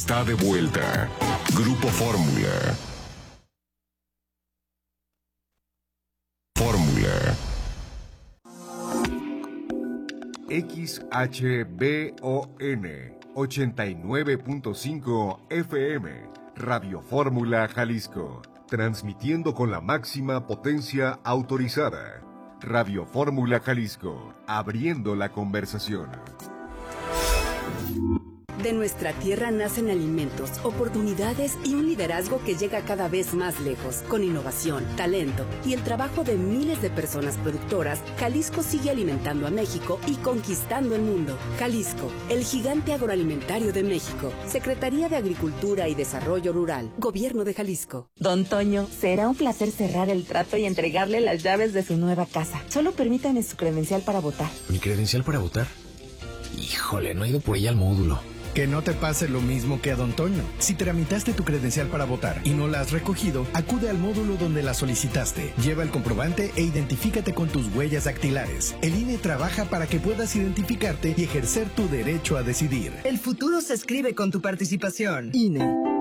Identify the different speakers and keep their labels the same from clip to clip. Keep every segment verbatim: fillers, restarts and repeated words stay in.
Speaker 1: está de vuelta. Grupo Fórmula. Fórmula.
Speaker 2: X H B O N ochenta y nueve punto cinco F M, Radio Fórmula Jalisco, transmitiendo con la máxima potencia autorizada. Radio Fórmula Jalisco, abriendo la conversación.
Speaker 3: De nuestra tierra nacen alimentos, oportunidades y un liderazgo que llega cada vez más lejos. Con innovación, talento y el trabajo de miles de personas productoras, Jalisco sigue alimentando a México y conquistando el mundo. Jalisco, el gigante agroalimentario de México. Secretaría de Agricultura y Desarrollo Rural, Gobierno de Jalisco.
Speaker 4: Don Toño, será un placer cerrar el trato y entregarle las llaves de su nueva casa. Solo permítame su credencial para votar.
Speaker 5: ¿Mi credencial para votar? Híjole, no he ido por ella al módulo.
Speaker 6: Que no te pase lo mismo que a Don Toño. Si tramitaste tu credencial para votar y no la has recogido, acude al módulo donde la solicitaste. Lleva el comprobante e identifícate con tus huellas dactilares. El I N E trabaja para que puedas identificarte y ejercer tu derecho a decidir.
Speaker 7: El futuro se escribe con tu participación. I N E.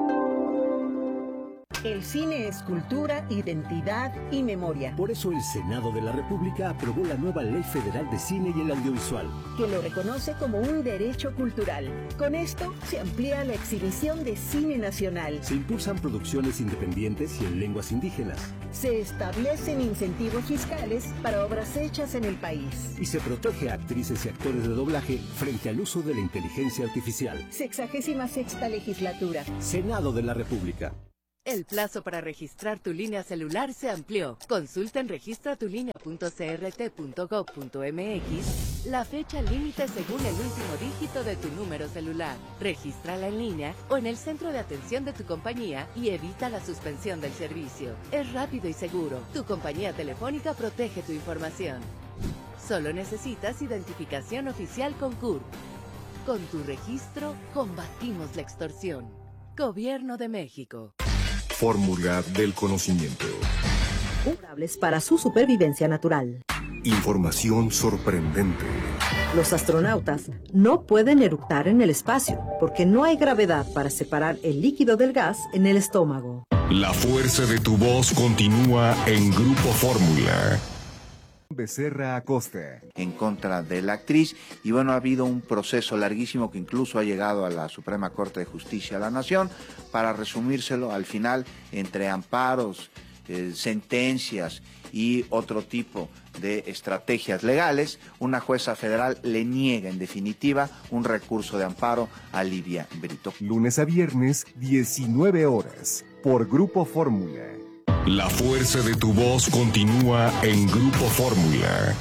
Speaker 8: El cine es cultura, identidad y memoria.
Speaker 9: Por eso el Senado de la República aprobó la nueva Ley Federal de Cine y el Audiovisual,
Speaker 8: que lo reconoce como un derecho cultural. Con esto se amplía la exhibición de cine nacional.
Speaker 9: Se impulsan producciones independientes y en lenguas indígenas.
Speaker 8: Se establecen incentivos fiscales para obras hechas en el país.
Speaker 9: Y se protege a actrices y actores de doblaje frente al uso de la inteligencia artificial.
Speaker 8: Sexagésima sexta legislatura.
Speaker 9: Senado de la República.
Speaker 10: El plazo para registrar tu línea celular se amplió. Consulta en registra tu línea punto c r t punto gov punto m x la fecha límite según el último dígito de tu número celular. Regístrala en línea o en el centro de atención de tu compañía y evita la suspensión del servicio. Es rápido y seguro. Tu compañía telefónica protege tu información. Solo necesitas identificación oficial con C U R P. Con tu registro, combatimos la extorsión. Gobierno de México.
Speaker 2: Fórmula del conocimiento.
Speaker 11: Favorables para su supervivencia natural.
Speaker 2: Información sorprendente.
Speaker 11: Los astronautas no pueden eructar en el espacio porque no hay gravedad para separar el líquido del gas en el estómago.
Speaker 1: La fuerza de tu voz continúa en Grupo Fórmula.
Speaker 2: Becerra Acosta.
Speaker 12: En contra de la actriz, y bueno, ha habido un proceso larguísimo que incluso ha llegado a la Suprema Corte de Justicia de la Nación. Para resumírselo, al final, entre amparos, eh, sentencias y otro tipo de estrategias legales, una jueza federal le niega en definitiva un recurso de amparo a Livia Brito.
Speaker 2: Lunes a viernes, diecinueve horas, por Grupo Fórmula.
Speaker 1: La fuerza de tu voz continúa en Grupo Fórmula.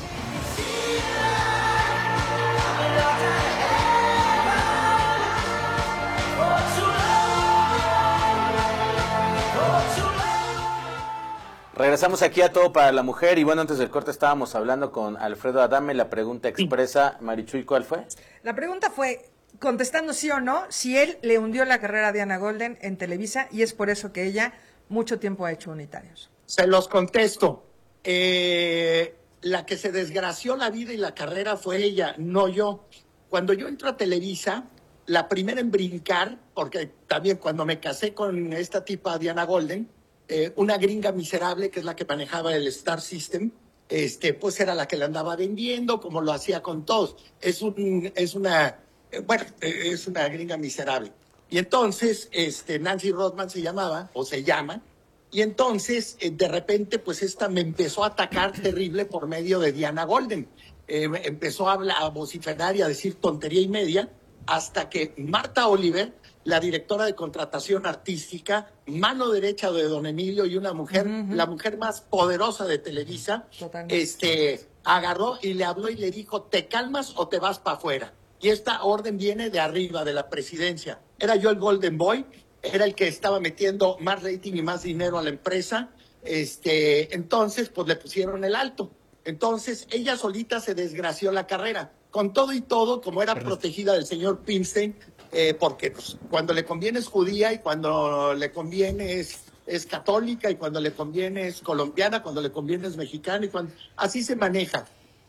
Speaker 13: Regresamos aquí a Todo para la Mujer y bueno, antes del corte estábamos hablando con Alfredo Adame. La pregunta expresa, Marichuy, ¿cuál fue?
Speaker 14: La pregunta fue, contestando sí o no, si él le hundió la carrera a Diana Golden en Televisa y es por eso que ella mucho tiempo ha hecho Unitarios.
Speaker 15: Se los contesto. Eh, la que se desgració la vida y la carrera fue ella, no yo. Cuando yo entro a Televisa, la primera en brincar, porque también cuando me casé con esta tipa Diana Golden, eh, una gringa miserable que es la que manejaba el Star System, este, pues era la que la andaba vendiendo, como lo hacía con todos. Es, un, es una, eh, bueno, eh, es una gringa miserable. Y entonces, este, Nancy Rodman se llamaba, o se llama, y entonces, eh, de repente, pues esta me empezó a atacar terrible por medio de Diana Golden. Eh, empezó a, hablar, a vociferar y a decir tontería y media, hasta que Marta Oliver, la directora de contratación artística, mano derecha de don Emilio y una mujer, uh-huh. la mujer más poderosa de Televisa, este, agarró y le habló y le dijo, ¿te calmas o te vas para afuera? Y esta orden viene de arriba, de la presidencia. Era yo el Golden Boy, era el que estaba metiendo más rating y más dinero a la empresa. Este, entonces, pues le pusieron el alto. Entonces, ella solita se desgració la carrera. Con todo y todo, como era protegida del señor Pinstein, eh, porque pues, cuando le conviene es judía y cuando le conviene es, es católica y cuando le conviene es colombiana, cuando le conviene es mexicana y cuando... así se maneja.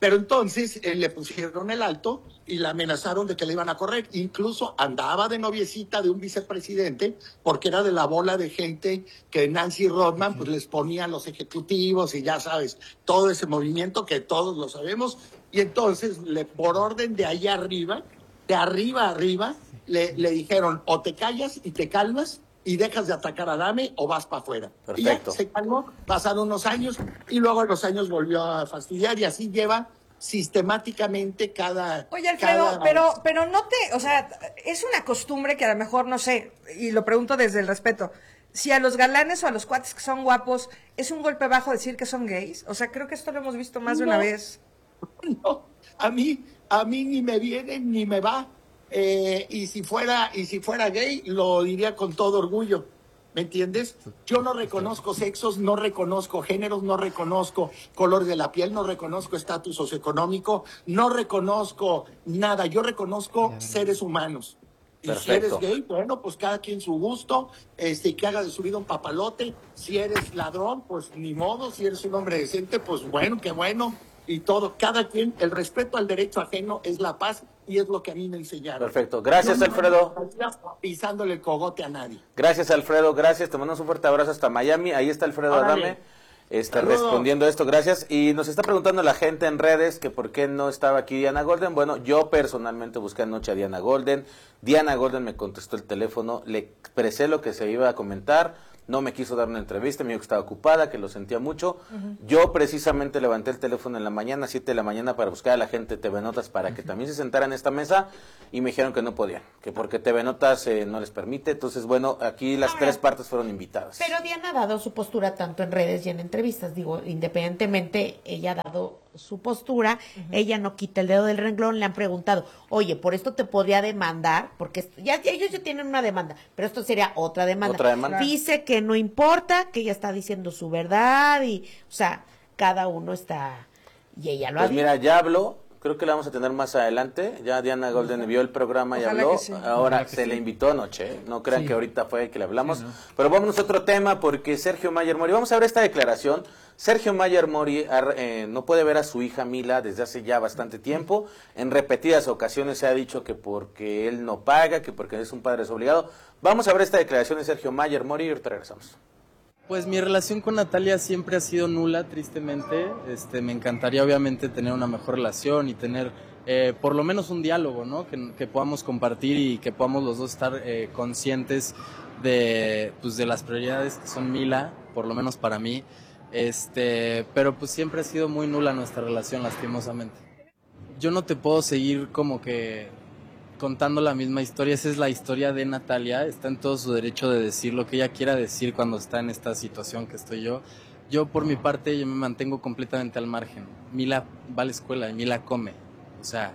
Speaker 15: Pero entonces eh, le pusieron el alto y la amenazaron de que le iban a correr. Incluso andaba de noviecita de un vicepresidente porque era de la bola de gente que Nancy Rodman pues les ponía a los ejecutivos y ya sabes, todo ese movimiento que todos lo sabemos. Y entonces, le, por orden de allá arriba, de arriba a arriba, le, le dijeron o te callas y te calmas y dejas de atacar a Adame o vas para afuera. Y ya se calmó, pasaron unos años y luego a los años volvió a fastidiar y así lleva sistemáticamente cada...
Speaker 14: Oye, Alfredo,
Speaker 15: cada...
Speaker 14: pero, pero no te... O sea, es una costumbre que a lo mejor, no sé, y lo pregunto desde el respeto, si a los galanes o a los cuates que son guapos, ¿es un golpe bajo decir que son gays? O sea, creo que esto lo hemos visto más de
Speaker 15: no,
Speaker 14: una vez.
Speaker 15: No, a mí, a mí ni me viene ni me va. Eh, y si fuera y si fuera gay lo diría con todo orgullo, ¿me entiendes? Yo no reconozco sexos, no reconozco géneros, no reconozco color de la piel, no reconozco estatus socioeconómico, no reconozco nada, yo reconozco seres humanos. Y
Speaker 13: Perfecto.
Speaker 15: si eres gay, bueno, pues cada quien su gusto, este, que haga de su vida un papalote. Si eres ladrón, pues ni modo. Si eres un hombre decente, pues bueno, qué bueno. Y todo, cada quien, el respeto al derecho ajeno es la paz y es lo que a mí me enseñaron.
Speaker 13: Perfecto, gracias
Speaker 15: no,
Speaker 13: Alfredo.
Speaker 15: No pisándole el cogote a nadie.
Speaker 13: Gracias Alfredo, gracias, te mandamos un fuerte abrazo hasta Miami, ahí está Alfredo
Speaker 15: Órale.
Speaker 13: Adame, está respondiendo esto, gracias. Y nos está preguntando la gente en redes que por qué no estaba aquí Diana Golden. Bueno, yo personalmente busqué anoche a Diana Golden, Diana Golden me contestó el teléfono, le expresé lo que se iba a comentar, no me quiso dar una entrevista, me dijo que estaba ocupada, que lo sentía mucho. Uh-huh. Yo precisamente levanté el teléfono en la mañana, siete de la mañana, para buscar a la gente de T V Notas para uh-huh. que también se sentara en esta mesa, y me dijeron que no podían, que porque T V Notas eh, no les permite. Entonces, bueno, aquí las Ahora, tres partes fueron invitadas.
Speaker 16: Pero Diana ha dado su postura tanto en redes y en entrevistas, digo, independientemente, ella ha dado su postura, uh-huh. ella no quita el dedo del renglón. Le han preguntado, oye, por esto te podría demandar, porque ya, ya ellos ya tienen una demanda, pero esto sería otra demanda.
Speaker 13: Otra demanda.
Speaker 16: Dice que no importa, que ella está diciendo su verdad, y, o sea, cada uno está, y ella lo
Speaker 13: pues
Speaker 16: ha dicho.
Speaker 13: Mira, ya habló, creo que la vamos a tener más adelante, ya Diana Golden vio el programa y habló, sí. ahora se sí. le invitó anoche, no crean sí. que ahorita fue que le hablamos, sí, no. pero vámonos a otro tema, porque Sergio Mayer Mori, vamos a ver esta declaración. Sergio Mayer Mori eh, no puede ver a su hija Mila desde hace ya bastante tiempo. En repetidas ocasiones se ha dicho que porque él no paga, que porque es un padre desobligado. Vamos a ver esta declaración de Sergio Mayer Mori y ahorita regresamos.
Speaker 17: Pues mi relación con Natalia siempre ha sido nula, tristemente. Este, me encantaría obviamente tener una mejor relación y tener eh, por lo menos un diálogo, ¿no? Que, que podamos compartir y que podamos los dos estar eh, conscientes de, pues, de las prioridades que son Mila, por lo menos para mí. Este, pero pues siempre ha sido muy nula nuestra relación, lastimosamente. Yo no te puedo seguir como que contando la misma historia, esa es la historia de Natalia, está en todo su derecho de decir lo que ella quiera decir cuando está en esta situación que estoy yo. Yo por mi parte yo me mantengo completamente al margen. Mila va a la escuela y Mila come, o sea,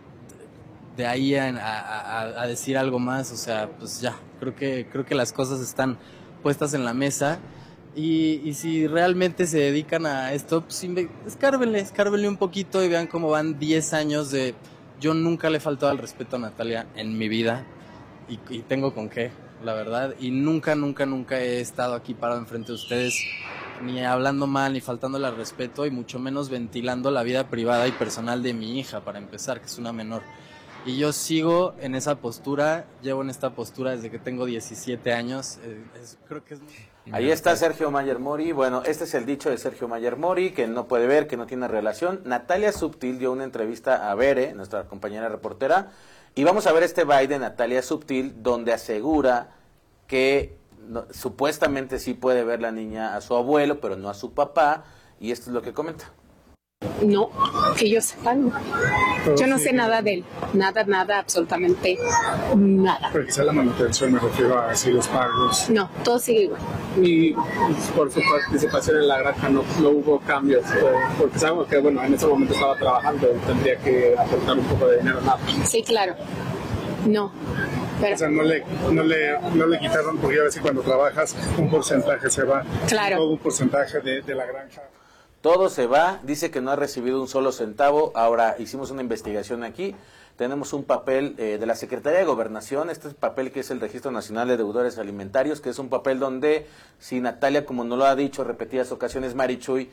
Speaker 17: de ahí a, a, a decir algo más, o sea, pues ya, creo que, creo que las cosas están puestas en la mesa. Y, y si realmente se dedican a esto, pues escárbenle, escárbenle un poquito y vean cómo van diez años de... Yo nunca le he faltado al respeto a Natalia en mi vida y, y tengo con qué, la verdad. Y nunca, nunca, nunca he estado aquí parado enfrente de ustedes ni hablando mal, ni faltándole al respeto y mucho menos ventilando la vida privada y personal de mi hija, para empezar, que es una menor. Y yo sigo en esa postura, llevo en esta postura desde que tengo diecisiete años, eh, es, creo que es muy...
Speaker 13: Ahí está Sergio Mayer Mori. Bueno, este es el dicho de Sergio Mayer Mori, que no puede ver, que no tiene relación. Natalia Subtil dio una entrevista a Bere, nuestra compañera reportera, y vamos a ver este baile de Natalia Subtil, donde asegura que no, supuestamente sí puede ver la niña a su abuelo, pero no a su papá, y esto es lo que comenta.
Speaker 18: No, que yo sepa, no. Yo no sé nada de él, nada, nada, absolutamente nada.
Speaker 19: Pero quizá la manutención, me refiero a así los pagos.
Speaker 18: No, todo sigue igual.
Speaker 19: Y por su participación en la granja no, no hubo cambios, porque sabemos que, bueno, en ese momento estaba trabajando y tendría que aportar un poco de dinero, nada.
Speaker 18: Sí, claro. No. Pero...
Speaker 19: O sea, no le, no, le, no le quitaron, porque ya ves que cuando trabajas un porcentaje se va.
Speaker 18: Claro.
Speaker 19: Todo un porcentaje de, de la granja.
Speaker 13: Todo se va, dice que no ha recibido un solo centavo. Ahora hicimos una investigación aquí, tenemos un papel eh, de la Secretaría de Gobernación, este es el papel que es el Registro Nacional de Deudores Alimentarios, que es un papel donde, si Natalia, como no lo ha dicho repetidas ocasiones Marichuy,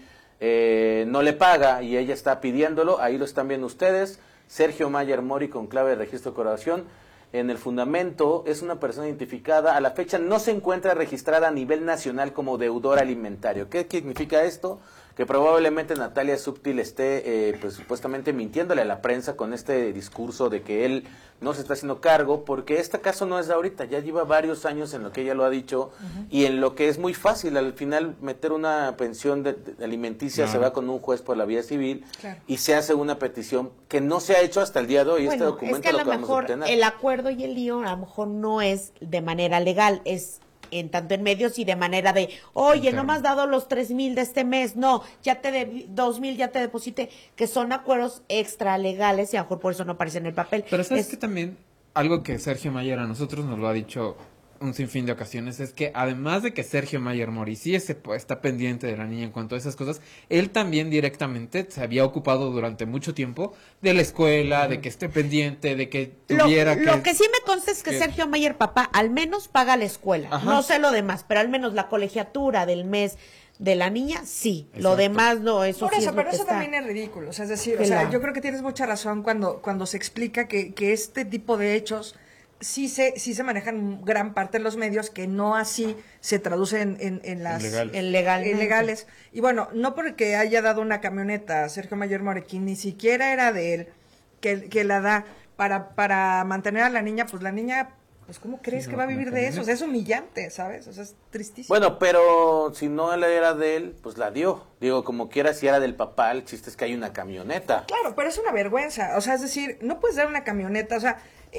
Speaker 13: eh, no le paga y ella está pidiéndolo, ahí lo están viendo ustedes, Sergio Mayer Mori con clave de registro de colaboración. En el fundamento es una persona identificada, a la fecha no se encuentra registrada a nivel nacional como deudor alimentario. ¿Qué significa esto? Que probablemente Natalia Subtil esté eh, pues supuestamente mintiéndole a la prensa con este discurso de que él no se está haciendo cargo, porque este caso no es de ahorita, ya lleva varios años en lo que ella lo ha dicho, uh-huh. y en lo que es muy fácil, al final meter una pensión de, de alimenticia, no. se va con un juez por la vía civil, claro. y se hace una petición que no se ha hecho hasta el día de hoy, bueno, este documento
Speaker 16: es que a
Speaker 13: lo
Speaker 16: lo
Speaker 13: que vamos a
Speaker 16: mejor
Speaker 13: obtener.
Speaker 16: El acuerdo y el lío a lo mejor no es de manera legal, es en tanto en medios y de manera de, oye, no me has dado los tres mil de este mes, no, ya te de dos mil, ya te deposité, que son acuerdos extralegales y a lo mejor por eso no aparece en el papel.
Speaker 20: Pero sabes
Speaker 16: es,
Speaker 20: que también, algo que Sergio Mayer a nosotros nos lo ha dicho un sinfín de ocasiones, es que además de que Sergio Mayer Mori sí ese, está pendiente de la niña en cuanto a esas cosas, él también directamente se había ocupado durante mucho tiempo de la escuela, de que esté pendiente, de que tuviera
Speaker 16: lo,
Speaker 20: que...
Speaker 16: Lo que sí me consta es que, que Sergio Mayer, papá, al menos paga la escuela, ajá. no sé lo demás, pero al menos la colegiatura del mes de la niña, sí, exacto. Lo demás no, eso
Speaker 14: Por
Speaker 16: sí
Speaker 14: eso,
Speaker 16: es
Speaker 14: pero
Speaker 16: lo
Speaker 14: eso
Speaker 16: que está.
Speaker 14: también es ridículo, o sea, es decir, o sea, yo creo que tienes mucha razón cuando, cuando se explica que, que este tipo de hechos sí se, sí se manejan gran parte de los medios, que no así se traducen en, en las
Speaker 16: en legal.
Speaker 14: en legales. Y bueno, no porque haya dado una camioneta a Sergio Mayer Morequín, ni siquiera era de él, que, que la da para, para mantener a la niña, pues la niña, pues ¿cómo crees sí, que no, va a vivir de eso? O sea, es humillante, ¿sabes? O sea, es tristísimo.
Speaker 13: Bueno, pero si no era de él, pues la dio. Digo, como quiera, si era del papá, el chiste es que hay una camioneta.
Speaker 14: Claro, pero es una vergüenza. O sea, es decir, no puedes dar una camioneta, o sea...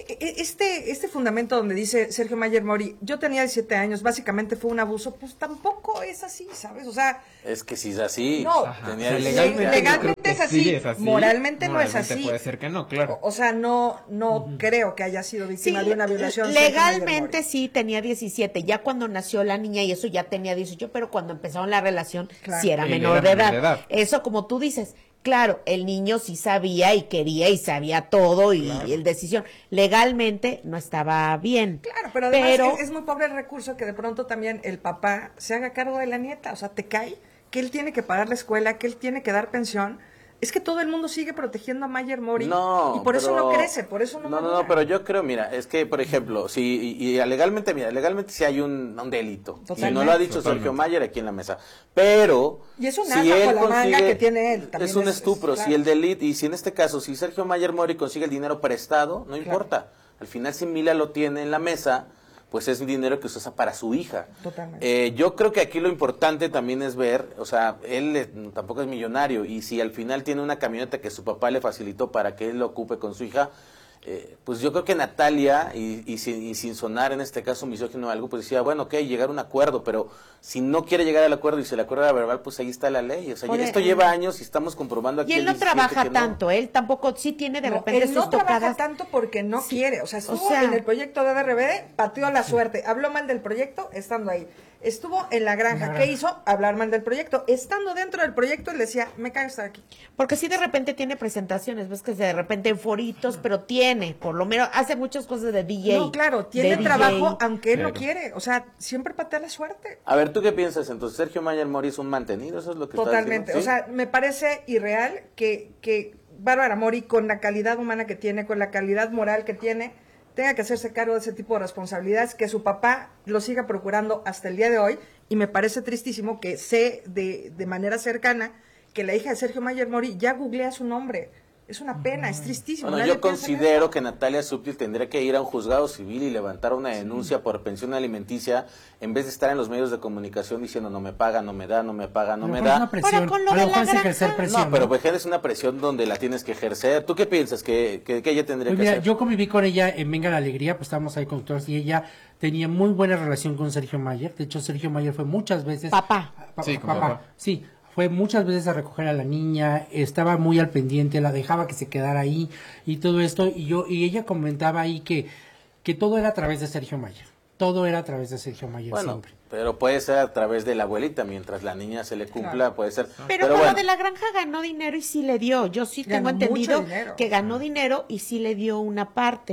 Speaker 14: Este, este fundamento donde dice Sergio Mayer Mori, yo tenía diecisiete años, básicamente fue un abuso, pues tampoco es así, ¿sabes? O sea...
Speaker 13: Es que si es así,
Speaker 14: no,
Speaker 13: tenía
Speaker 14: o sea, legalmente, legalmente es, así, sí es así, moralmente, moralmente no es así.
Speaker 20: Puede ser que no, claro.
Speaker 14: O, o sea, no no uh-huh. creo que haya sido víctima sí, de una violación.
Speaker 16: Legalmente sí tenía diecisiete, ya cuando nació la niña y eso ya tenía dieciocho, pero cuando empezaron la relación claro. sí era menor, era de, edad. de edad. Eso como tú dices... Claro, el niño sí sabía y quería y sabía todo y, claro. y el decisión legalmente no estaba bien.
Speaker 14: Claro, pero además pero... Es, es muy pobre el recurso que de pronto también el papá se haga cargo de la nieta, o sea, te cae que él tiene que pagar la escuela, que él tiene que dar pensión. Es que todo el mundo sigue protegiendo a Mayer Mori
Speaker 13: no,
Speaker 14: y por
Speaker 13: pero,
Speaker 14: eso no crece, por eso no
Speaker 13: No, no, no, pero yo creo, mira, es que, por ejemplo, si y, y legalmente, mira, legalmente sí hay un, un delito. Totalmente. Y no lo ha dicho Totalmente. Sergio Mayer aquí en la mesa. Pero
Speaker 14: y es un
Speaker 13: si él
Speaker 14: con la
Speaker 13: consigue,
Speaker 14: manga que tiene él.
Speaker 13: Es un es, estupro, es, claro. si el delito, y si en este caso, si Sergio Mayer Mori consigue el dinero prestado, no claro. importa. Al final, si Mila lo tiene en la mesa, pues es un dinero que se usa para su hija.
Speaker 14: Totalmente.
Speaker 13: Eh, yo creo que aquí lo importante también es ver, o sea, él eh, tampoco es millonario, y si al final tiene una camioneta que su papá le facilitó para que él lo ocupe con su hija, eh, pues yo creo que Natalia, y, y, sin, y sin sonar en este caso misógino o algo, pues decía, bueno, ok, llegar a un acuerdo, pero si no quiere llegar al acuerdo y se le acuerda verbal, pues ahí está la ley. O sea, Oye, esto eh, lleva años y estamos comprobando aquí.
Speaker 16: Y él no trabaja tanto, no. él tampoco, sí tiene de
Speaker 14: no,
Speaker 16: repente
Speaker 14: él
Speaker 16: sus
Speaker 14: no trabaja
Speaker 16: tocadas.
Speaker 14: tanto porque no sí. quiere, o sea, estuvo
Speaker 16: o sea,
Speaker 14: en el proyecto de D R B D, pateó la suerte, habló mal del proyecto estando ahí. Estuvo en la granja. La ¿Qué hizo? Hablar mal del proyecto. Estando dentro del proyecto, él decía, me cago estar aquí.
Speaker 16: Porque sí de repente tiene presentaciones, ves que de repente en foritos, pero tiene, por lo menos, hace muchas cosas de D J.
Speaker 14: No, claro, tiene trabajo, aunque él claro. no quiere. O sea, siempre patea la suerte.
Speaker 13: A ver, ¿tú qué piensas? Entonces, Sergio Mayer Mori es un mantenido, ¿eso es lo que
Speaker 14: Totalmente.
Speaker 13: estás diciendo?
Speaker 14: O sea, me parece irreal que, que Bárbara Mori, con la calidad humana que tiene, con la calidad moral que tiene, tenga que hacerse cargo de ese tipo de responsabilidades, que su papá lo siga procurando hasta el día de hoy, y me parece tristísimo que sé de, de manera cercana que la hija de Sergio Mayer Mori ya googlea su nombre. Es una pena, es tristísimo.
Speaker 13: Bueno, yo considero que Natalia Subtil tendría que ir a un juzgado civil y levantar una denuncia sí. por pensión alimenticia, en vez de estar en los medios de comunicación diciendo no me paga, no me da, no me paga, no pero me da.
Speaker 21: Una presión. Con lo a lo mejor es ejercer presión.
Speaker 13: No, pero pues es una presión donde la tienes que ejercer. ¿Tú qué piensas que, que, que ella tendría pues que
Speaker 21: mira,
Speaker 13: hacer?
Speaker 21: Yo conviví con ella en Venga la Alegría, pues estábamos ahí con todos, y ella tenía muy buena relación con Sergio Mayer. De hecho, Sergio Mayer fue muchas veces...
Speaker 16: Papá.
Speaker 21: Pa,
Speaker 20: sí,
Speaker 21: papá.
Speaker 20: papá.
Speaker 21: Sí. Fue muchas veces a recoger a la niña, estaba muy al pendiente, la dejaba que se quedara ahí y todo esto, y yo y ella comentaba ahí que, que todo era a través de Sergio Mayer, todo era a través de Sergio Mayer
Speaker 13: bueno,
Speaker 21: siempre.
Speaker 13: Pero puede ser a través de la abuelita, mientras la niña se le cumpla, claro. puede ser.
Speaker 16: Pero,
Speaker 13: pero
Speaker 16: con
Speaker 13: bueno.
Speaker 16: lo de la granja ganó dinero y sí le dio, yo sí
Speaker 14: ganó
Speaker 16: tengo entendido
Speaker 14: dinero.
Speaker 16: que ganó dinero y sí le dio una parte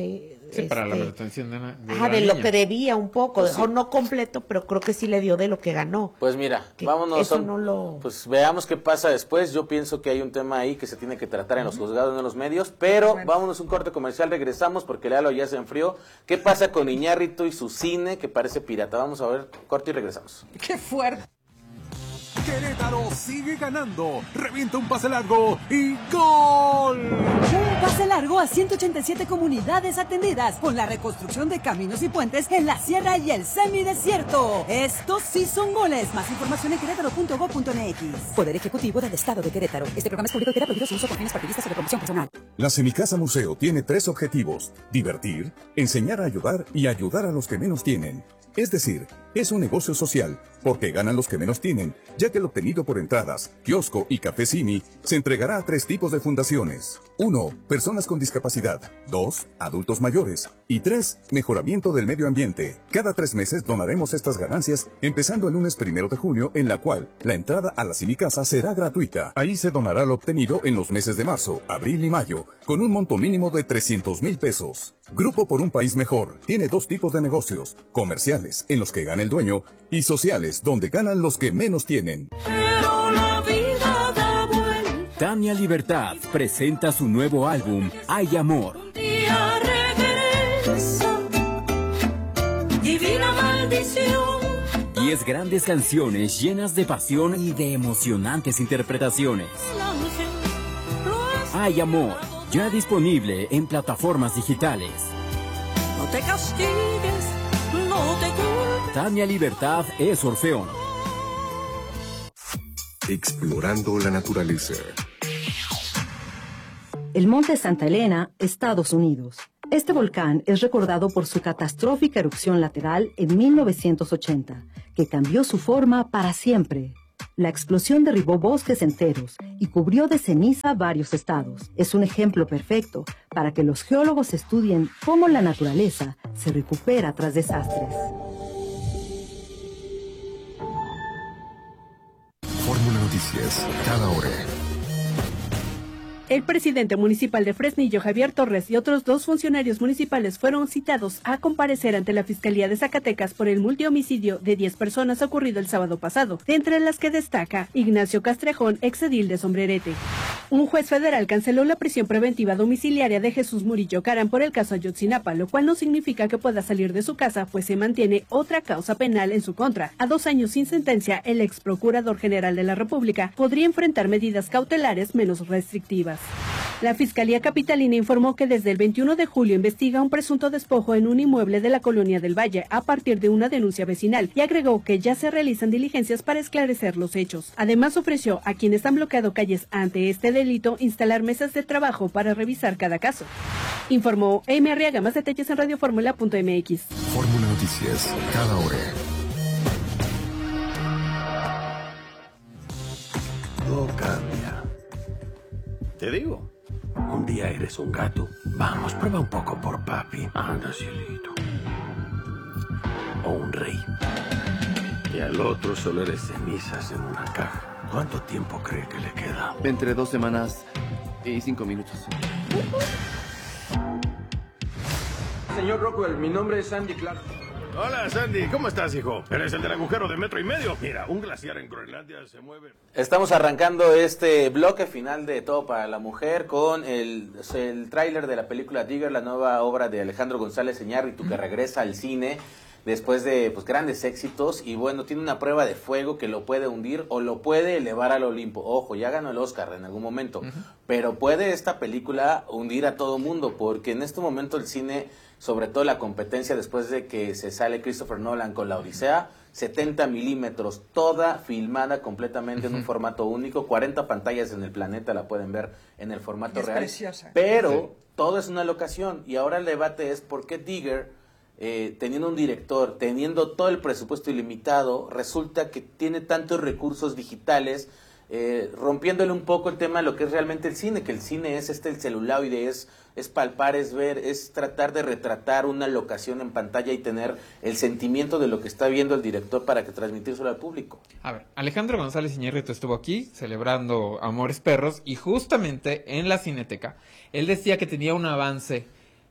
Speaker 20: Sí, para la
Speaker 16: este,
Speaker 20: retención de, una, de,
Speaker 16: ajá,
Speaker 20: la
Speaker 16: de lo
Speaker 20: niña.
Speaker 16: que debía un poco,
Speaker 13: Pues
Speaker 16: dejó
Speaker 13: sí.
Speaker 16: no completo, pero creo que sí le dio de lo que ganó.
Speaker 13: Pues mira,
Speaker 16: Que
Speaker 13: vámonos.
Speaker 16: eso
Speaker 13: son-
Speaker 16: no lo...
Speaker 13: Pues veamos qué pasa después. Yo pienso que hay un tema ahí que se tiene que tratar en los juzgados, no en los medios. Pero vámonos un corte comercial, regresamos porque Lalo ya se enfrió. ¿Qué pasa con Iñárritu y su cine que parece pirata? Vamos a ver, corte y regresamos.
Speaker 14: ¡Qué fuerte!
Speaker 3: Querétaro sigue ganando, revienta un pase largo y ¡gol!
Speaker 22: Un pase largo a ciento ochenta y siete comunidades atendidas con la reconstrucción de caminos y puentes en la sierra y el semidesierto. Estos sí son goles. Más información en querétaro punto gob punto eme equis. Poder Ejecutivo del Estado de Querétaro. Este programa es público y queda prohibido su uso con fines partidistas o de promoción personal.
Speaker 1: La Semicasa Museo tiene tres objetivos: divertir, enseñar a ayudar y ayudar a los que menos tienen. Es decir, es un negocio social, porque ganan los que menos tienen, ya que el obtenido por entradas, kiosco y café Simi se entregará a tres tipos de fundaciones. uno. Personas con discapacidad. dos. Adultos mayores. Y tres. Mejoramiento del medio ambiente. Cada tres meses donaremos estas ganancias, empezando el lunes primero de junio, en la cual la entrada a la Semicasa será gratuita. Ahí se donará lo obtenido en los meses de marzo, abril y mayo, con un monto mínimo de trescientos mil pesos. Grupo por un País Mejor tiene dos tipos de negocios: comerciales, en los que gana el dueño, y sociales, donde ganan los que menos tienen.
Speaker 23: Tania Libertad presenta su nuevo álbum, Hay Amor.
Speaker 22: Divina maldición.
Speaker 23: Diez grandes canciones llenas de pasión y de emocionantes interpretaciones. Hay Amor, ya disponible en plataformas digitales.
Speaker 22: No te castigues, no te culpes.
Speaker 23: Tania Libertad es Orfeón.
Speaker 2: Explorando la naturaleza.
Speaker 11: El Monte Santa Elena, Estados Unidos. Este volcán es recordado por su catastrófica erupción lateral en mil novecientos ochenta, que cambió su forma para siempre. La explosión derribó bosques enteros y cubrió de ceniza varios estados. Es un ejemplo perfecto para que los geólogos estudien cómo la naturaleza se recupera tras desastres.
Speaker 2: Fórmula Noticias, cada hora.
Speaker 24: El presidente municipal de Fresnillo, Javier Torres, y otros dos funcionarios municipales fueron citados a comparecer ante la Fiscalía de Zacatecas por el multihomicidio de diez personas ocurrido el sábado pasado, entre las que destaca Ignacio Castrejón, exedil de Sombrerete. Un juez federal canceló la prisión preventiva domiciliaria de Jesús Murillo Caram por el caso Ayotzinapa, lo cual no significa que pueda salir de su casa, pues se mantiene otra causa penal en su contra. A dos años sin sentencia, el ex procurador general de la República podría enfrentar medidas cautelares menos restrictivas. La Fiscalía Capitalina informó que desde el veintiuno de julio investiga un presunto despojo en un inmueble de la Colonia del Valle a partir de una denuncia vecinal y agregó que ya se realizan diligencias para esclarecer los hechos. Además, ofreció a quienes han bloqueado calles ante este delito instalar mesas de trabajo para revisar cada caso. Informó Amy Arriaga. Más detalles en radioformula punto eme equis.
Speaker 2: Fórmula Noticias, cada hora.
Speaker 25: Todo cambia. Te digo, un día eres un gato. Vamos, prueba un poco por papi. Anda, cielito. O un rey. Y al otro solo eres cenizas en una caja. ¿Cuánto tiempo cree que le queda?
Speaker 26: Entre dos semanas y cinco minutos.
Speaker 27: Señor Rockwell, mi nombre es Sandy Clark.
Speaker 25: Hola, Sandy. ¿Cómo estás, hijo? ¿Eres el del agujero de metro y medio? Mira, un glaciar en Groenlandia se mueve.
Speaker 13: Estamos arrancando este bloque final de Todo para la Mujer con el, el tráiler de la película Digger, la nueva obra de Alejandro González Iñárritu, que regresa al cine después de pues, grandes éxitos, y bueno, tiene una prueba de fuego que lo puede hundir o lo puede elevar al Olimpo. Ojo, ya ganó el Oscar en algún momento, uh-huh. pero puede esta película hundir a todo mundo, porque en este momento el cine, sobre todo la competencia después de que se sale Christopher Nolan con La Odisea, setenta milímetros, toda filmada completamente uh-huh. en un formato único, cuarenta pantallas en el planeta la pueden ver en el formato
Speaker 14: es
Speaker 13: real,
Speaker 14: preciosa.
Speaker 13: Pero
Speaker 14: sí.
Speaker 13: todo es una locación, y ahora el debate es por qué Digger, Eh, teniendo un director, teniendo todo el presupuesto ilimitado, resulta que tiene tantos recursos digitales, eh, rompiéndole un poco el tema de lo que es realmente el cine, que el cine es este el celuloide, es, es palpar, es ver, es tratar de retratar una locación en pantalla y tener el sentimiento de lo que está viendo el director para que transmitírselo al público.
Speaker 20: A ver, Alejandro González Iñárritu estuvo aquí celebrando Amores Perros, y justamente en la Cineteca él decía que tenía un avance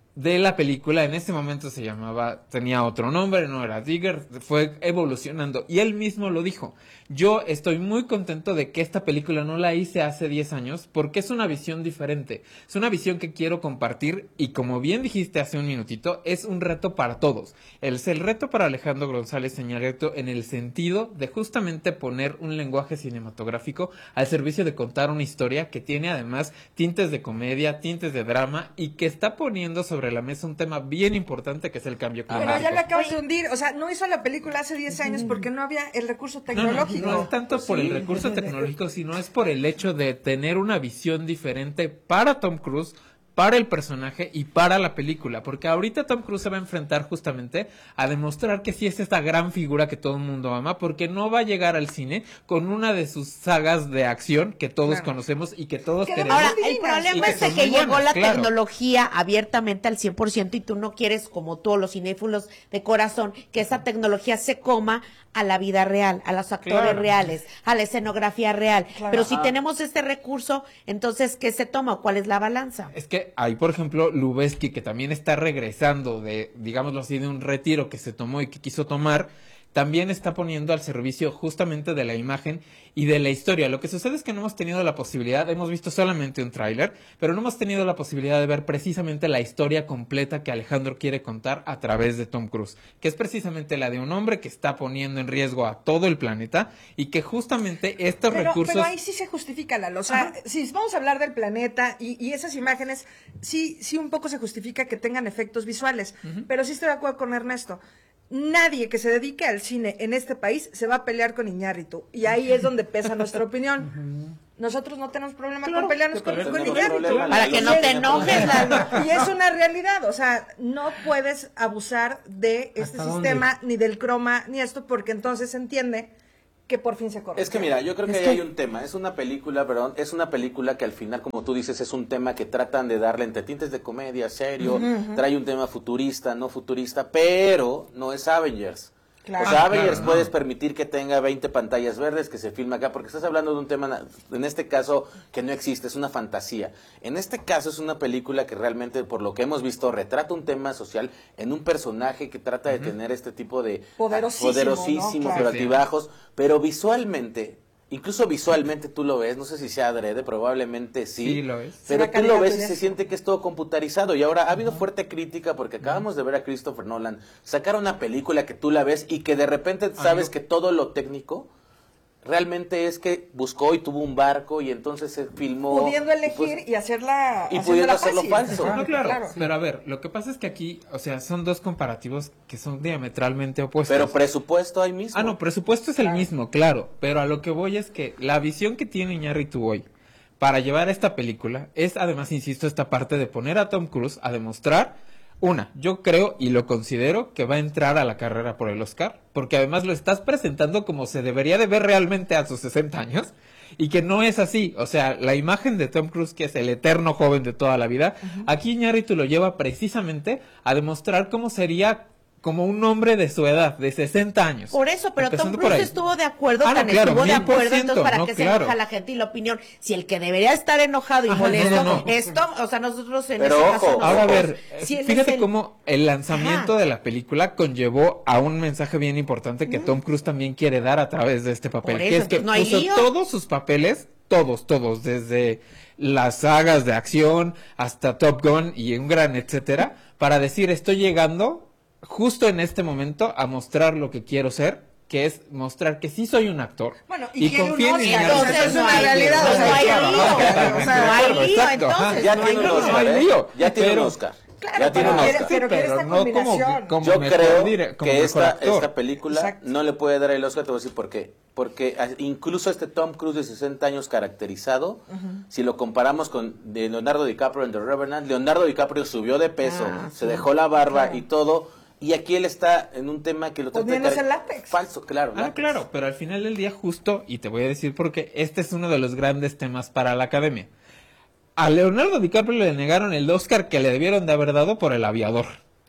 Speaker 20: de la película. En ese momento se llamaba, tenía otro nombre, no era Digger, fue evolucionando. Y él mismo lo dijo. Yo estoy muy contento de que esta película no la hice hace diez años porque es una visión diferente. Es una visión que quiero compartir y como bien dijiste hace un minutito, es un reto para todos. Es el reto para Alejandro González Iñárritu en el sentido de justamente poner un lenguaje cinematográfico al servicio de contar una historia que tiene además tintes de comedia, tintes de drama y que está poniendo sobre la mesa un tema bien importante que es el cambio climático.
Speaker 14: Pero ya lo acabas de hundir, o sea, no hizo la película hace diez años porque no había el recurso tecnológico.
Speaker 20: No, no, no es tanto por el recurso tecnológico, sino es por el hecho de tener una visión diferente para Tom Cruise, para el personaje y para la película, porque ahorita Tom Cruise se va a enfrentar justamente a demostrar que sí es esta gran figura que todo el mundo ama, porque no va a llegar al cine con una de sus sagas de acción que todos claro. conocemos y que todos queremos.
Speaker 16: Ahora, el problema es que, que llegó buenas, la claro. tecnología abiertamente al cien por ciento y tú no quieres, como todos los cinéfilos de corazón, que esa tecnología se coma a la vida real, a los actores claro. reales, a la escenografía real. Claro. Pero si ah. tenemos este recurso, entonces, ¿qué se toma? ¿Cuál es la balanza?
Speaker 20: Es que hay, por ejemplo, Lubezki, que también está regresando de, digámoslo así, de un retiro que se tomó y que quiso tomar, también está poniendo al servicio justamente de la imagen y de la historia. Lo que sucede es que no hemos tenido la posibilidad, hemos visto solamente un tráiler, pero no hemos tenido la posibilidad de ver precisamente la historia completa que Alejandro quiere contar a través de Tom Cruise, que es precisamente la de un hombre que está poniendo en riesgo a todo el planeta y que justamente estos
Speaker 14: pero,
Speaker 20: recursos...
Speaker 14: Pero ahí sí se justifica, Lalo. O sea, Ajá. si vamos a hablar del planeta y, y esas imágenes, sí, sí un poco se justifica que tengan efectos visuales, uh-huh. pero sí estoy de acuerdo con Ernesto. Nadie que se dedique al cine en este país se va a pelear con Iñárritu. Y ahí es donde pesa nuestra opinión. Nosotros no tenemos problema claro, con pelearnos con, con Iñárritu.
Speaker 16: Para que no te enojes.
Speaker 14: Y es una realidad. O sea, no puedes abusar de este sistema, dónde? Ni del croma, ni esto, porque entonces se entiende que por fin se corre.
Speaker 13: Es que mira, yo creo que ahí que... hay un tema, es una película, perdón, es una película que al final, como tú dices, es un tema que tratan de darle entre tintes de comedia, serio, uh-huh, uh-huh. trae un tema futurista, no futurista, pero no es Avengers. Claro. O sea, Avengers claro, puedes no. permitir que tenga veinte pantallas verdes, que se filme acá, porque estás hablando de un tema, en este caso, que no existe, es una fantasía. En este caso es una película que realmente, por lo que hemos visto, retrata un tema social en un personaje que trata de uh-huh. tener este tipo de...
Speaker 14: Poderosísimo,
Speaker 13: poderosísimo ¿no? Claro. pero altibajos, pero visualmente... Incluso visualmente tú lo ves, no sé si sea adrede, probablemente sí,
Speaker 20: sí lo es.
Speaker 13: Pero tú lo ves y se siente que es todo computarizado. Y ahora ha habido uh-huh. fuerte crítica porque acabamos uh-huh. de ver a Christopher Nolan sacar una película que tú la ves y que de repente sabes Ay, que todo lo técnico realmente es que buscó y tuvo un barco y entonces se filmó.
Speaker 14: Pudiendo elegir y, pues,
Speaker 13: y
Speaker 14: hacerla
Speaker 13: Y pudiendo hacerlo falso.
Speaker 20: No, claro, claro. Pero a ver, lo que pasa es que aquí, o sea, son dos comparativos que son diametralmente opuestos.
Speaker 13: Pero presupuesto hay mismo.
Speaker 20: Ah, no, presupuesto es
Speaker 14: claro.
Speaker 20: el mismo, claro. Pero a lo que voy es que la visión que tiene Iñárritu hoy para llevar esta película es, además, insisto, esta parte de poner a Tom Cruise a demostrar... Una, yo creo y lo considero que va a entrar a la carrera por el Oscar, porque además lo estás presentando como se debería de ver realmente a sus sesenta años, y que no es así. O sea, la imagen de Tom Cruise, que es el eterno joven de toda la vida, uh-huh. aquí Iñárritu lo lleva precisamente a demostrar cómo sería como un hombre de su edad, de sesenta años.
Speaker 16: Por eso, pero Tom Cruise estuvo de acuerdo, ah, tan no, claro, estuvo de acuerdo, entonces para
Speaker 20: no,
Speaker 16: que
Speaker 20: claro.
Speaker 16: se enoja la gente y la opinión. Si el que debería estar enojado y Ajá, molesto no, no, no. es Tom, o sea, nosotros en
Speaker 13: pero
Speaker 16: ese
Speaker 13: ojo,
Speaker 16: caso... Nosotros,
Speaker 20: ahora a ver, si fíjate
Speaker 16: el...
Speaker 20: cómo el lanzamiento Ajá. de la película conllevó a un mensaje bien importante que mm. Tom Cruise también quiere dar a través de este papel, Por que eso, es que no puso lío. todos sus papeles, todos, todos, desde las sagas de acción hasta Top Gun y un gran etcétera, para decir, estoy llegando... justo en este momento a mostrar lo que quiero ser, que es mostrar que sí soy un actor.
Speaker 14: Bueno, y, y
Speaker 20: confío en
Speaker 14: Iñárritu. Entonces es una realidad.
Speaker 16: No hay lío. No hay lío, entonces.
Speaker 13: Ya tiene un Oscar. Ya tiene un Oscar.
Speaker 14: Claro,
Speaker 13: ya tiene un Oscar.
Speaker 14: Pero, pero, pero no como,
Speaker 20: como
Speaker 13: yo creo
Speaker 20: dire, como
Speaker 13: que esta,
Speaker 20: actor.
Speaker 13: esta película Exacto. no le puede dar el Oscar, te voy a decir por qué. Porque incluso este Tom Cruise de sesenta años caracterizado, uh-huh. si lo comparamos con Leonardo DiCaprio en The Revenant, Leonardo DiCaprio subió de peso, ah, se sí. dejó la barba claro. y todo, y aquí él está en un tema que lo trata
Speaker 14: de car- látex.
Speaker 13: falso, claro.
Speaker 20: Ah, látex. claro, pero al final del día justo, y te voy a decir porque este es uno de los grandes temas para la Academia. A Leonardo DiCaprio le negaron el Oscar que le debieron de haber dado por El Aviador.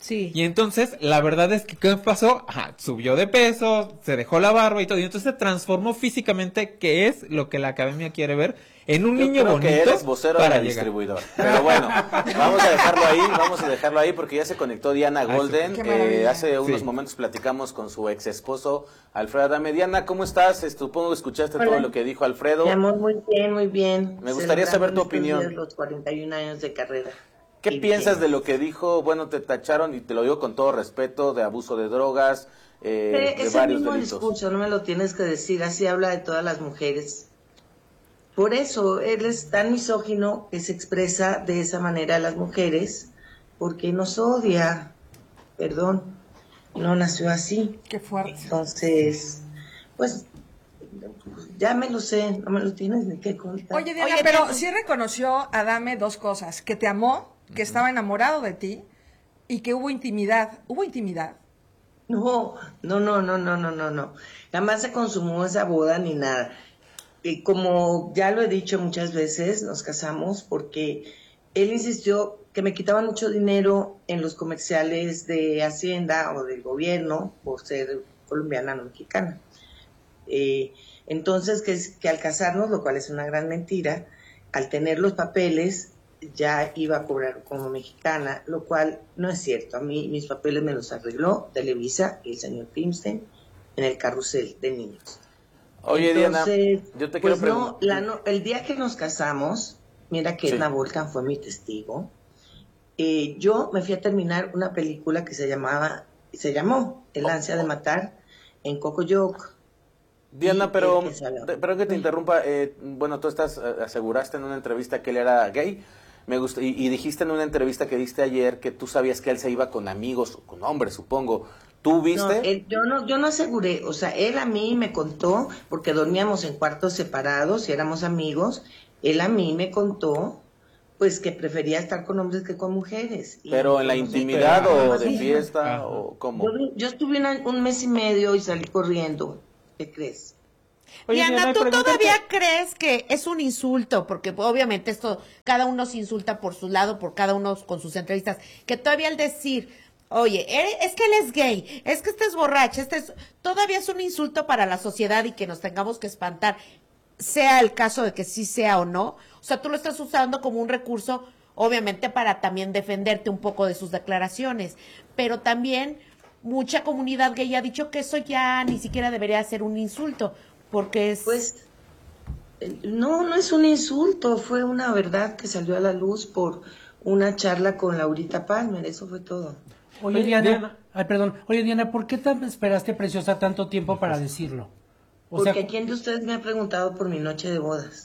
Speaker 14: Sí.
Speaker 20: Y entonces, la verdad es que, ¿qué pasó? Ajá, subió de peso, se dejó la barba y todo, y entonces se transformó físicamente, que es lo que la academia quiere ver, en un
Speaker 13: Yo
Speaker 20: niño
Speaker 13: creo
Speaker 20: bonito.
Speaker 13: que eres vocero de
Speaker 20: para
Speaker 13: la
Speaker 20: llegar.
Speaker 13: distribuidora. Pero bueno, vamos a dejarlo ahí, vamos a dejarlo ahí porque ya se conectó Diana Golden.
Speaker 14: Qué
Speaker 13: Eh,
Speaker 14: maravilla.
Speaker 13: hace unos
Speaker 20: Sí.
Speaker 13: momentos platicamos con su ex esposo Alfredo Adame. Diana, ¿cómo estás? Eh, Supongo que escuchaste
Speaker 4: Hola.
Speaker 13: todo lo que dijo Alfredo.
Speaker 4: Mi amor, muy bien, muy bien.
Speaker 13: Me gustaría saber tu
Speaker 4: Celebrando estos
Speaker 13: opinión.
Speaker 4: días Los cuarenta y un años de carrera.
Speaker 13: ¿Qué
Speaker 4: Y
Speaker 13: piensas
Speaker 4: bien.
Speaker 13: de lo que dijo? Bueno, te tacharon, y te lo digo con todo respeto, de abuso de drogas, eh,
Speaker 4: Eh,
Speaker 13: de
Speaker 4: es el
Speaker 13: varios
Speaker 4: mismo
Speaker 13: delitos.
Speaker 4: discurso, no me lo tienes que decir, así habla de todas las mujeres. Por eso, él es tan misógino que se expresa de esa manera a las mujeres, porque nos odia, perdón, no nació así.
Speaker 14: Qué fuerte.
Speaker 4: Entonces, pues, ya me lo sé, no me lo tienes ni que contar.
Speaker 14: Oye, Diana,
Speaker 4: Oye,
Speaker 14: pero
Speaker 4: Diana,
Speaker 14: sí reconoció Adame dos cosas, que te amó, que estaba enamorado de ti y que hubo intimidad. ¿Hubo intimidad?
Speaker 4: No, no, no, no, no, no, no, no. Jamás se consumó esa boda ni nada. Y como ya lo he dicho muchas veces, nos casamos porque él insistió que me quitaban mucho dinero en los comerciales de Hacienda o del gobierno por ser colombiana, no mexicana. Eh, entonces, que, que al casarnos, lo cual es una gran mentira, al tener los papeles ya iba a cobrar como mexicana, lo cual no es cierto. A mí mis papeles me los arregló Televisa y el señor Pimstein en el carrusel de niños.
Speaker 13: Oye,
Speaker 4: Entonces,
Speaker 13: Diana, yo te
Speaker 4: pues
Speaker 13: quiero
Speaker 4: no,
Speaker 13: preguntar.
Speaker 4: la no- el día que nos casamos, mira que
Speaker 13: Sí.
Speaker 4: Edna Volcan fue mi testigo, eh, yo me fui a terminar una película que se llamaba, se llamó El ansia de matar en Cocoyoc.
Speaker 13: Diana,
Speaker 4: Y
Speaker 13: pero,
Speaker 4: él que salió.
Speaker 13: te- perdón que te interrumpa, eh, bueno, tú estás, eh, aseguraste en una entrevista que él era gay, me gustó, y, y dijiste en una entrevista que diste ayer que tú sabías que él se iba con amigos, con hombres, supongo. ¿Tú viste?
Speaker 4: No, él- yo no, yo no aseguré, o sea, él a mí me contó, porque dormíamos en cuartos separados y éramos amigos, él a mí me contó, pues que prefería estar con hombres que con mujeres. Y
Speaker 13: ¿Pero en la
Speaker 4: nosotros-
Speaker 13: intimidad o de
Speaker 4: Sí.
Speaker 13: fiesta o cómo?
Speaker 4: Yo, yo estuve una- un mes y medio y salí corriendo, ¿qué crees?
Speaker 16: Diana,
Speaker 4: Diana,
Speaker 16: ¿tú
Speaker 4: pregúntate-
Speaker 16: todavía crees que es un insulto? Porque pues, obviamente esto, cada uno se insulta por su lado, por cada uno con sus entrevistas. Que todavía al decir, oye, eres- es que él es gay, es que este es borracho, este es, todavía es un insulto para la sociedad y que nos tengamos que espantar, sea el caso de que sí sea o no. O sea, tú lo estás usando como un recurso, obviamente, para también defenderte un poco de sus declaraciones. Pero también mucha comunidad gay ha dicho que eso ya ni siquiera debería ser un insulto. Porque es...
Speaker 4: Pues, no, no es un insulto, fue una verdad que salió a la luz por una charla con Laurita Palmer, eso fue todo.
Speaker 21: Oye,
Speaker 4: Oye,
Speaker 21: Diana,
Speaker 4: Diana.
Speaker 21: ay, perdón. Oye, Diana, ¿por qué tan esperaste, preciosa, tanto tiempo para decirlo? O
Speaker 4: Porque
Speaker 21: sea,
Speaker 4: ¿quién de ustedes me ha preguntado por mi noche de bodas?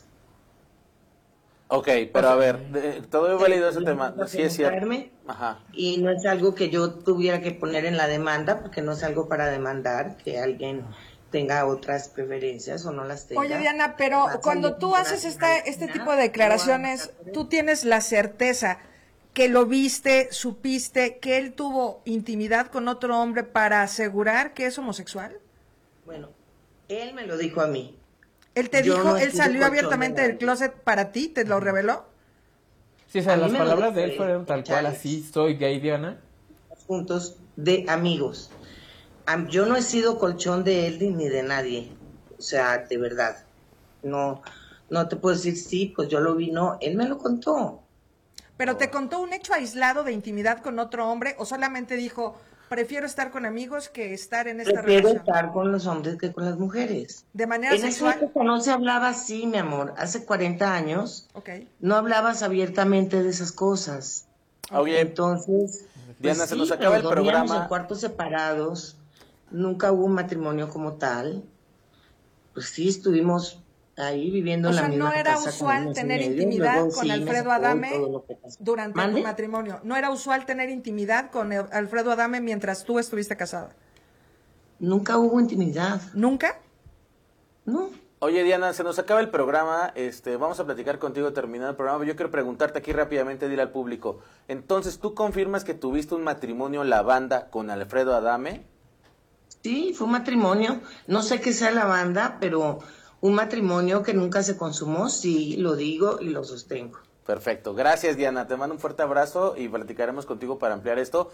Speaker 13: Ok, pero a ver, de- todo es válido ese
Speaker 4: Sí,
Speaker 13: tema.
Speaker 4: para
Speaker 13: Sí es cierto.
Speaker 4: preguntarme.
Speaker 13: Ajá.
Speaker 4: Y no es algo que yo tuviera que poner en la demanda, porque no es algo para demandar, que alguien tenga otras preferencias o no las tenga.
Speaker 14: Oye, Diana, pero
Speaker 4: Pasa
Speaker 14: cuando
Speaker 4: bien,
Speaker 14: tú haces esta, este tipo de declaraciones, tú tienes la certeza que lo viste, supiste que él tuvo intimidad con otro hombre para asegurar que es homosexual.
Speaker 4: Bueno, él me lo dijo a mí.
Speaker 14: Él te
Speaker 4: Yo
Speaker 14: dijo,
Speaker 4: no
Speaker 14: él
Speaker 4: estuve
Speaker 14: salió
Speaker 4: con
Speaker 14: abiertamente
Speaker 4: Chondela.
Speaker 14: del closet para ti, ¿te lo reveló?
Speaker 20: Sí, o sea,
Speaker 4: A mí
Speaker 20: las
Speaker 4: me lo
Speaker 20: palabras
Speaker 4: dijo
Speaker 20: de él
Speaker 4: él,
Speaker 20: fueron tal cual,
Speaker 4: Chávez.
Speaker 20: así, soy gay, Diana.
Speaker 4: Juntos de amigos. Am- Yo no he sido colchón de él ni de nadie. O sea, de verdad. No, no te puedo decir sí, pues yo lo vi, no. Él me lo contó.
Speaker 14: ¿Pero te contó un hecho aislado de intimidad con otro hombre o solamente dijo, prefiero estar con amigos que estar en esta
Speaker 4: Prefiero
Speaker 14: relación?
Speaker 4: estar con los hombres que con las mujeres.
Speaker 14: ¿De manera
Speaker 4: En esa
Speaker 14: sexual?
Speaker 4: época no se hablaba así, mi amor. Hace cuarenta años
Speaker 14: Ok.
Speaker 4: no hablabas abiertamente de esas cosas.
Speaker 13: Oye,
Speaker 4: Entonces,
Speaker 13: Diana,
Speaker 4: pues
Speaker 13: se
Speaker 4: sí,
Speaker 13: nos acaba el
Speaker 4: pero dormíamos
Speaker 13: programa.
Speaker 4: en cuartos separados. Nunca hubo un matrimonio como tal. Pues sí, estuvimos ahí viviendo
Speaker 14: O
Speaker 4: en
Speaker 14: sea,
Speaker 4: la misma
Speaker 14: no era
Speaker 4: casa con
Speaker 14: usual
Speaker 4: un mes y
Speaker 14: tener
Speaker 4: medio,
Speaker 14: intimidad
Speaker 4: luego
Speaker 14: con
Speaker 4: sí, me
Speaker 14: Alfredo
Speaker 4: sacó y
Speaker 14: Adame
Speaker 4: todo lo que pasó.
Speaker 14: durante
Speaker 4: ¿Mande?
Speaker 14: tu matrimonio. No era usual tener intimidad con el- Alfredo Adame mientras tú estuviste casada.
Speaker 4: Nunca hubo intimidad.
Speaker 14: ¿Nunca?
Speaker 4: No.
Speaker 13: Oye, Diana, se nos acaba el programa, este, vamos a platicar contigo terminando el programa. Yo quiero preguntarte aquí rápidamente, dile al público. Entonces, ¿tú confirmas que tuviste un matrimonio la banda con Alfredo Adame?
Speaker 4: Sí, fue un matrimonio. No sé qué sea la banda, pero un matrimonio que nunca se consumó, sí, lo digo y lo sostengo.
Speaker 13: Perfecto, gracias Diana, te mando un fuerte abrazo y platicaremos contigo para ampliar esto.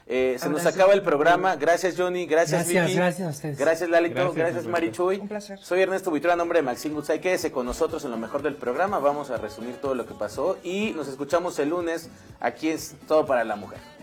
Speaker 13: Eh, se nos
Speaker 21: Abrazo.
Speaker 13: acaba el programa. Gracias, Johnny. Gracias,
Speaker 21: Gracias,
Speaker 13: Vicky.
Speaker 21: gracias a ustedes.
Speaker 13: Gracias, Lalito.
Speaker 21: Gracias,
Speaker 13: Gracias,
Speaker 21: Alberto.
Speaker 13: Marichuy.
Speaker 14: Un placer.
Speaker 13: Soy Ernesto Buitrón, a nombre de Maxine Goodside. Quédese con nosotros en lo mejor del programa. Vamos a resumir todo lo que pasó y nos escuchamos el lunes. Aquí es Todo para la Mujer.